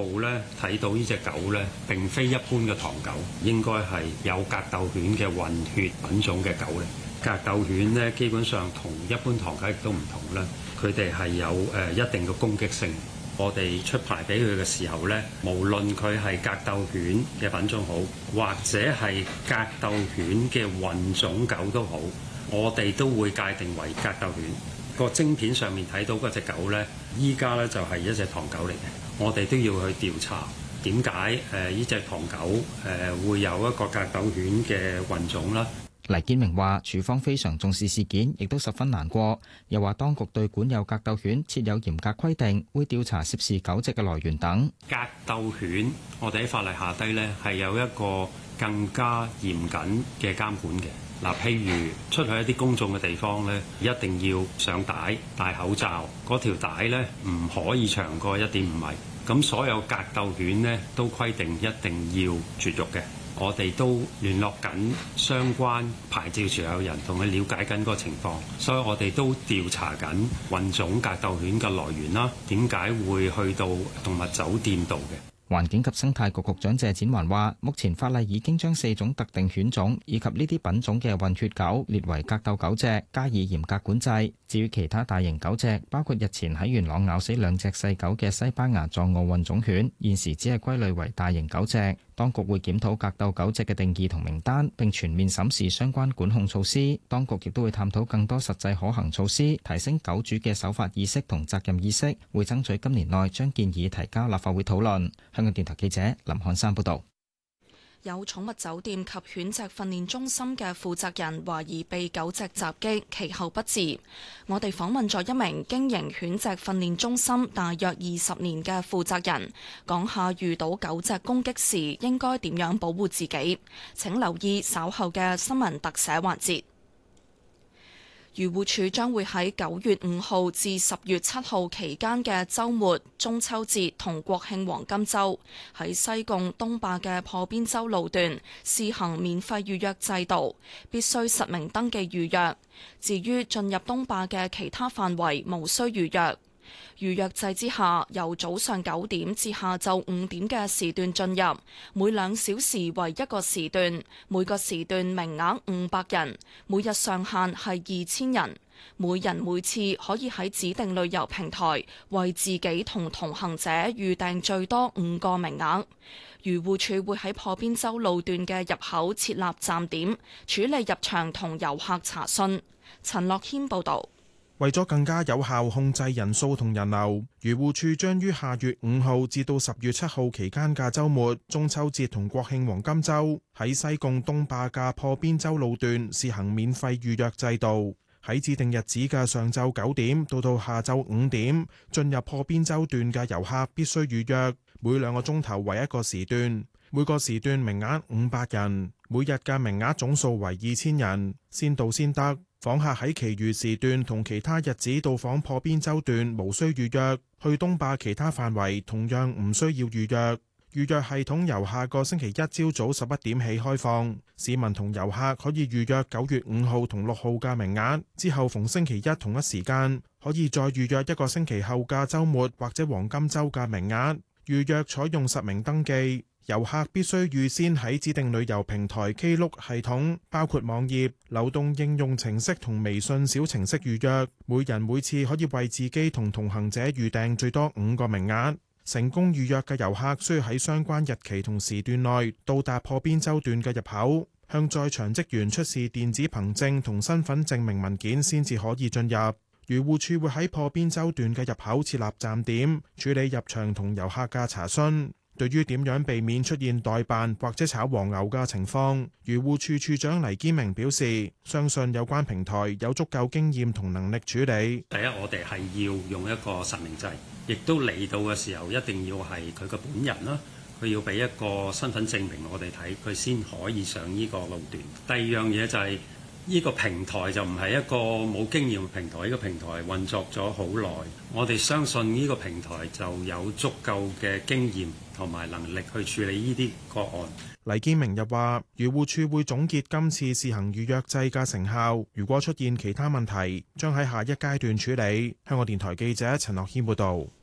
步咧睇到呢隻狗咧並非一般嘅唐狗，應該係有格鬥犬嘅混血品種嘅狗嚟。格鬥犬咧基本上同一般唐狗亦都唔同啦，佢哋係有一定嘅攻擊性。我哋出牌俾佢嘅時候咧，無論佢係格鬥犬嘅品種好，或者係格鬥犬嘅混種狗都好，我哋都會界定為格鬥犬。個晶片上面睇到嗰隻狗咧，依家咧就係一隻唐狗嚟嘅。我哋都要去調查點解呢隻唐狗會有一個格鬥犬嘅混種啦。 黎堅明話：處方非常重視事件，亦都十分難過。又話當局對管有格鬥犬設有嚴格規定，會調查涉事狗隻嘅來源等。 格鬥犬，我哋喺法例下低呢係有一個更加嚴謹嘅監管嘅。嗱，譬如出去一啲公眾嘅地方呢，一定要上帶、戴口罩，嗰條帶呢唔可以長過1.5米。咁所有格鬥犬呢都規定一定要絕育嘅。我哋都聯絡緊相關牌照持有人，同佢了解緊個情況，所以我哋都調查緊混種格鬥犬嘅來源啦，點解會去到動物酒店度嘅。 環境及生態局局長謝展寰話：目前法例已經將4種特定犬種以及呢啲品種嘅混血狗列為格鬥狗隻，加以嚴格管制。至於其他大型狗隻，包括日前喺元朗咬死2隻細狗嘅西班牙藏獒混種犬，現時只係歸類為大型狗隻。當局會檢討格鬥狗隻嘅定義同名單，並全面審視相關管控措施。當局亦都會探討更多實際可行措施，提升狗主嘅守法意識同責任意識。會爭取今年內將建議提交立法會討論。香港電台記者林漢山報道。 有寵物酒店及犬隻訓練中心嘅負責人懷疑被狗隻襲擊，其後不治。我哋訪問咗一名經營犬隻訓練中心大約20年嘅負責人，講下遇到狗隻攻擊時應該點樣保護自己。請留意稍後嘅新聞特寫環節。漁護署將會喺9月5號至10月7號期間嘅週末、中秋節同國慶黃金週，喺西貢東壩嘅破邊洲路段試行免費預約制度，必須實名登記預約。至於進入東壩嘅其他範圍，無需預約。預約制之下，由早上9點至下晝5點嘅時段進入，每2小時為一個時段，每個時段名額500人，每日上限係2000人，每人每次可以喺指定旅遊平台為自己同同行者預訂最多5個名額。漁護署會喺破邊洲路段嘅入口設立站點，處理入場同遊客查詢。陳樂軒報導。 為咗更加有效控制人數同人流，漁護署將於下月5號至到10月7號期間嘅週末、中秋節同國慶黃金週，喺西貢東壩嘅破邊洲路段試行免費預約制度。喺指定日子嘅上晝9點到下晝5點，進入破邊洲段嘅遊客必須預約，每2個鐘頭為一個時段，每個時段名額500人，每日嘅名額總數為2000人，先到先得。訪客喺其餘時段同其他日子到訪破邊洲段無需預約，去東壩其他範圍同樣唔需要預約。預約系統由下個星期一朝早11點起開放，市民同遊客可以預約9月5號同6號嘅名額，之後逢星期一同一時間可以再預約一個星期後嘅週末或者黃金週嘅名額。預約採用實名登記。遊客必須預先喺指定旅遊平台 Klook 系統，包括網頁、流動應用程式同微信小程式預約。每人每次可以為自己同同行者預訂最多5個名額。成功預約嘅遊客需要喺相關日期同時段內到達破邊洲段嘅入口，向在場職員出示電子憑證同身份證明文件先至可以進入。漁護署會喺破邊洲段嘅入口設立站點，處理入場同遊客嘅查詢。對於點樣避免出現代辦或者炒黃牛嘅情況，漁護署署長黎堅明表示，相信有關平台有足夠經驗同能力處理。 第一，我哋係要用一個實名制，亦都嚟到嘅時候一定要係佢嘅本人啦，佢要俾一個身份證明我哋睇，佢先可以上呢個路段。第二樣嘢就係呢個平台就唔係一個冇經驗嘅平台，呢個平台運作咗好耐，我哋相信呢個平台就有足夠嘅經驗同埋能力去處理呢啲個案。 黎堅明又話，漁護署會總結今次試行預約制嘅成效，如果出現其他問題，將喺下一階段處理。香港電台記者陳樂軒報導。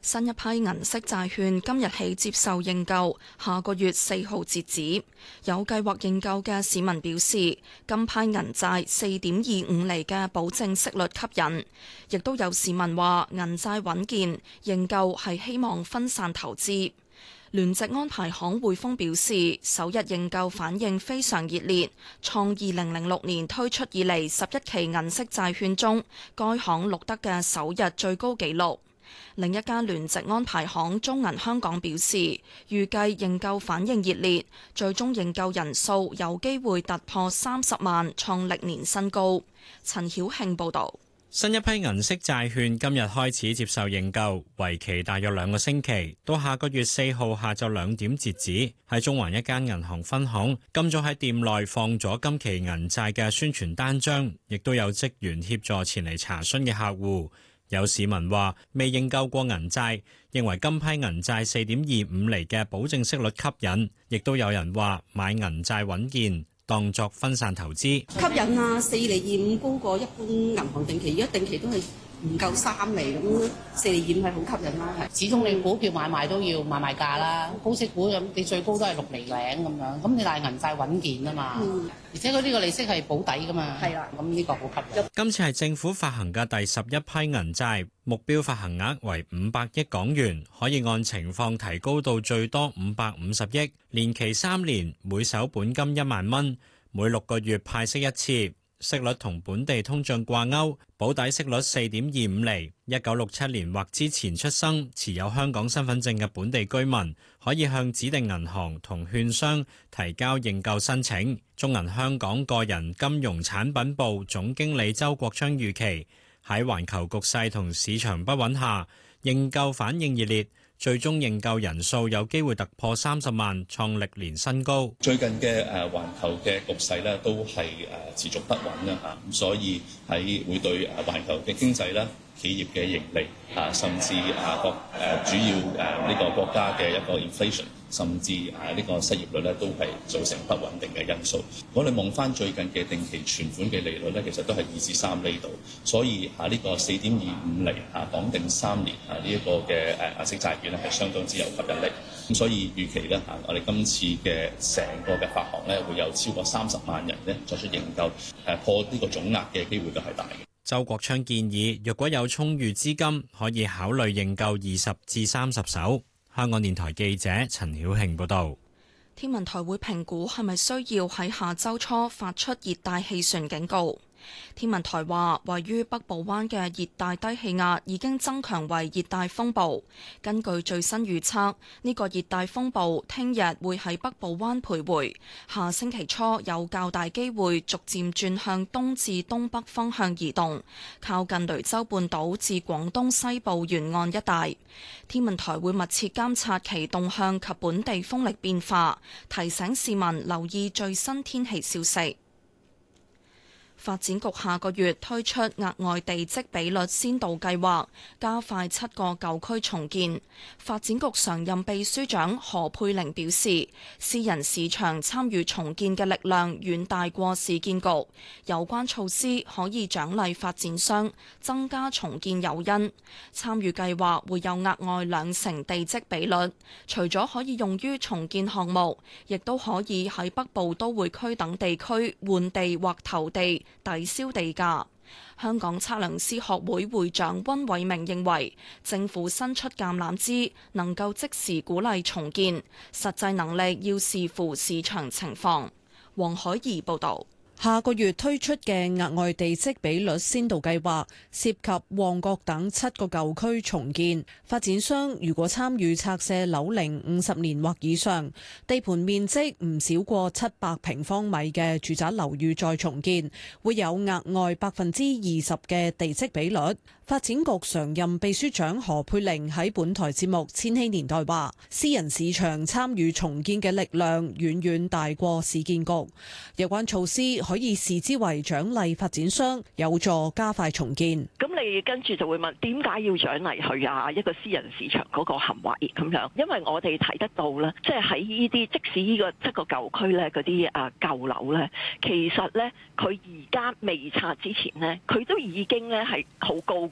新一批銀色債券今日起接受認購，下個月4號截止。有計劃認購嘅市民表示，今批銀債4.25厘嘅保證息率吸引，亦都有市民話銀債穩健，認購係希望分散投資。聯席安排行匯豐表示，首日認購反應非常熱烈，創2006年推出以嚟11期銀色債券中，該行錄得嘅首日最高紀錄。另一家聯席安排行中銀香港表示，預計認購反應熱烈，最終認購人數有機會突破30萬，創歷年新高。陳曉慶報導。 新一批銀色債券今日開始接受認購，為期大約2個星期，到下個月4號下晝2點截止。喺中環一間銀行分行，今早喺店內放咗今期銀債嘅宣傳單張，亦都有職員協助前嚟查詢嘅客戶。有市民話未認購過銀債，認為今批銀債4.25厘嘅保證息率吸引，亦都有人話買銀債穩健，當作分散投資。 吸引啊，4.25厘高過一般銀行定期，而家定期都係唔夠3厘咁，4.25厘係好吸引啦。 始終你股票買賣都要買賣價啦，高息股咁你最高都係6厘零咁樣，咁你但係銀債穩健啊嘛，而且佢呢個利息係保底噶嘛，係啦，咁呢個好吸引。 今次係政府發行嘅第11批銀債，目標發行額為500億港元，可以按情況提高到最多550億，年期3年，每手本金1萬蚊，每6個月派息一次。息率同本地通脹掛鈎，保底息率4.25厘。1967年或之前出生、持有香港身份證嘅本地居民，可以向指定銀行同券商提交認購申請。中銀香港個人金融產品部總經理周國昌預期，喺環球局勢同市場不穩下，認購反應熱烈。最終認購人數有機會突破30萬，創歷年新高。 最近嘅環球嘅局勢咧，都係持續不穩啦嚇，咁所以係會對環球嘅經濟啦、企業嘅盈利甚至各主要呢個國家嘅一個 inflation， 甚至呢個失業率咧，都係造成不穩定嘅因素。我哋望翻最近嘅定期存款嘅利率咧，其實都係2至3厘度，所以呢個4.25厘綁定3年呢一個嘅銀色債券咧，係相當之有吸引力。咁所以預期咧我哋今次嘅成個嘅發行咧，會有超過30萬人咧作出認購，破呢個總額嘅機會都係大嘅。 周國昌建議，若果有充裕資金，可以考慮認購20至30手。香港電台記者陳曉慶報導。 天文台會評估係咪需要喺下週初發出熱帶氣旋警告。天文台話，位於北部灣嘅熱帶低氣壓已經增強為熱帶風暴。根據最新預測，呢個熱帶風暴聽日會喺北部灣徘徊，下星期初有較大機會逐漸轉向東至東北方向移動，靠近雷州半島至廣東西部沿岸一帶。天文台會密切監察其動向及本地風力變化，提醒市民留意最新天氣消息。發展局下個月推出額外地積比率先導計劃，加快7個舊區重建。發展局常任秘書長何佩玲表示，私人市場參與重建嘅力量遠大過市建局，有關措施可以獎勵發展商，增加重建誘因。參與計劃會有額外2成地積比率，除咗可以用於重建項目，亦都可以喺北部都會區等地區換地或投地，抵消地價。香港測量師學會會長溫偉明認為，政府伸出橄欖枝，能夠即時鼓勵重建，實際能力要視乎市場情況。黃海怡報導。 下個月推出嘅額外地積比率先導計劃，涉及旺角等7個舊區重建。發展商如果參與拆卸樓齡50年或以上、地盤面積唔少過700平方米嘅住宅樓宇再重建，會有額外20%嘅地積比率。發展局常任秘書長何佩玲喺本台節目《千禧年代》話，私人市場參與重建嘅力量遠遠大過市建局，有關措施可以視之為獎勵發展商，有助加快重建。 咁你跟住就會問，點解要獎勵佢啊？一個私人市場嗰個行為咁樣，因為我哋睇得到咧，即係喺呢啲即使呢個7個舊區咧嗰啲舊樓咧，其實咧佢而家未拆之前咧，佢都已經咧係好高㗎。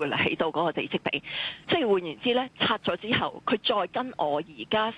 嚟起到嗰個地積比。即係換言之咧，拆咗之後，佢再跟我而家